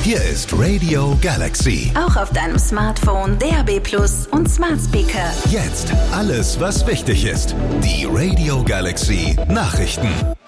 Hier ist Radio Galaxy. Auch auf deinem Smartphone, DAB+ und Smart Speaker. Jetzt alles, was wichtig ist. Die Radio Galaxy Nachrichten.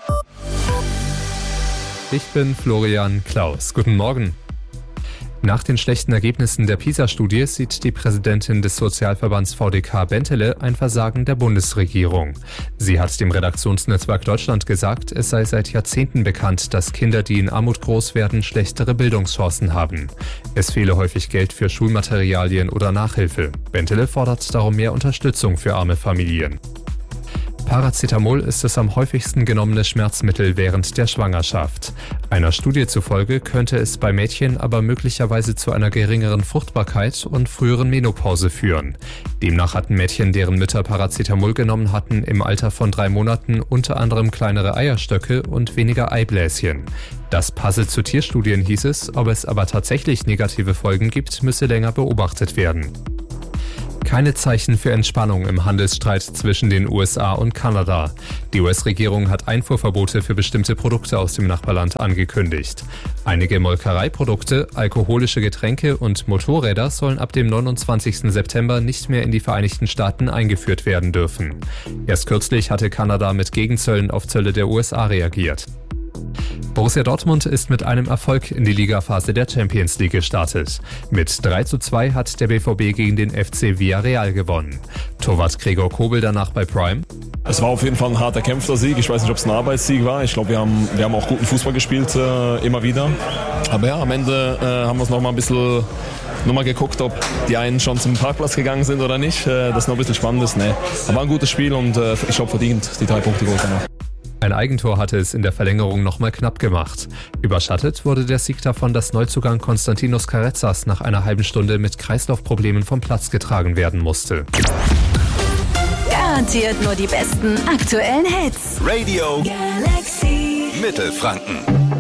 Ich bin Florian Klaus. Guten Morgen. Nach den schlechten Ergebnissen der PISA-Studie sieht die Präsidentin des Sozialverbands VDK Bentele ein Versagen der Bundesregierung. Sie hat dem Redaktionsnetzwerk Deutschland gesagt, es sei seit Jahrzehnten bekannt, dass Kinder, die in Armut groß werden, schlechtere Bildungschancen haben. Es fehle häufig Geld für Schulmaterialien oder Nachhilfe. Bentele fordert darum mehr Unterstützung für arme Familien. Paracetamol ist das am häufigsten genommene Schmerzmittel während der Schwangerschaft. Einer Studie zufolge könnte es bei Mädchen aber möglicherweise zu einer geringeren Fruchtbarkeit und früheren Menopause führen. Demnach hatten Mädchen, deren Mütter Paracetamol genommen hatten, im Alter von 3 Monaten unter anderem kleinere Eierstöcke und weniger Eibläschen. Das passe zu Tierstudien, hieß es, ob es aber tatsächlich negative Folgen gibt, müsse länger beobachtet werden. Keine Zeichen für Entspannung im Handelsstreit zwischen den USA und Kanada. Die US-Regierung hat Einfuhrverbote für bestimmte Produkte aus dem Nachbarland angekündigt. Einige Molkereiprodukte, alkoholische Getränke und Motorräder sollen ab dem 29. September nicht mehr in die Vereinigten Staaten eingeführt werden dürfen. Erst kürzlich hatte Kanada mit Gegenzöllen auf Zölle der USA reagiert. Borussia Dortmund ist mit einem Erfolg in die Ligaphase der Champions League gestartet. Mit 3:2 hat der BVB gegen den FC Villarreal gewonnen. Torwart Gregor Kobel danach bei Prime. Es war auf jeden Fall ein hart erkämpfter Sieg. Ich weiß nicht, ob es ein Arbeitssieg war. Ich glaube, wir haben auch guten Fußball gespielt, immer wieder. Aber ja, am Ende haben wir es nochmal ein bisschen geguckt, ob die einen schon zum Parkplatz gegangen sind oder nicht. Das noch ein bisschen spannend ist. Nee. Aber ein gutes Spiel und ich glaube verdient die 3 Punkte geholt danach. Ein Eigentor hatte es in der Verlängerung nochmal knapp gemacht. Überschattet wurde der Sieg davon, dass Neuzugang Konstantinos Carezas nach einer halben Stunde mit Kreislaufproblemen vom Platz getragen werden musste. Garantiert nur die besten aktuellen Hits. Radio Galaxy Mittelfranken.